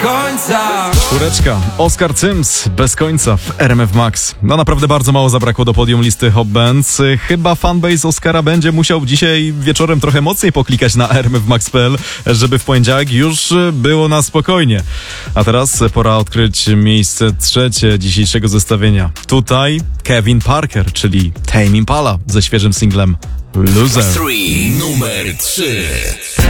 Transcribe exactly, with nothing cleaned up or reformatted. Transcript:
końca. Czwóreczka, Oscar Sims, bez końca w R M F Max. No naprawdę bardzo mało zabrakło do podium listy Hot Bands. Chyba fanbase Oscara będzie musiał dzisiaj wieczorem trochę mocniej poklikać na r m f max kropka p l, żeby w poniedziałek już było na spokojnie. A teraz pora odkryć miejsce trzecie dzisiejszego zestawienia. Tutaj Kevin Parker, czyli Tame Impala ze świeżym singlem Loser. Numer trzy.